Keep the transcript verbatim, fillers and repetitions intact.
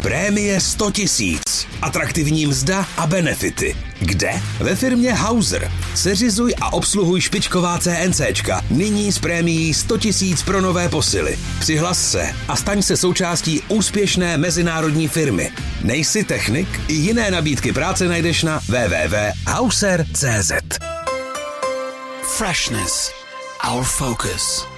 Prémie sto tisíc. Atraktivní mzda a benefity. Kde? Ve firmě Hauser. Seřizuj a obsluhuj špičková CNCčka. Nyní s prémií sto tisíc pro nové posily. Přihlas se a staň se součástí úspěšné mezinárodní firmy. Nejsi technik? I jiné nabídky práce najdeš na w w w tečka hauser tečka c z. Freshness. Our focus.